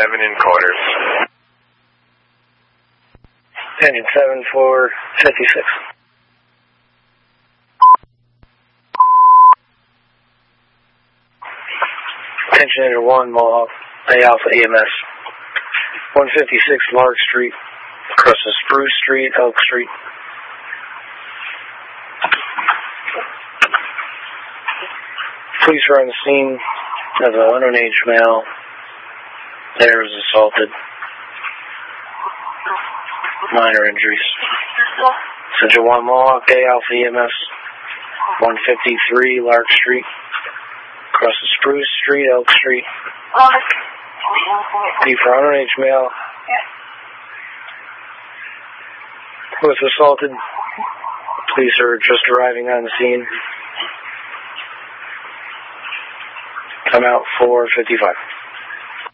in quarters. Engine 7456. Attention Engine 1, Mohawk, A Alpha EMS. 156 Lark Street, across the Spruce Street, Elk Street. Police are on the scene of an underage male. There was assaulted. Minor injuries. Central 1 Mohawk, A Alpha EMS. 153 Lark Street, across the Spruce Street, Elk Street. B for underage male. Was assaulted. Police are just arriving on the scene. Come out 4:55.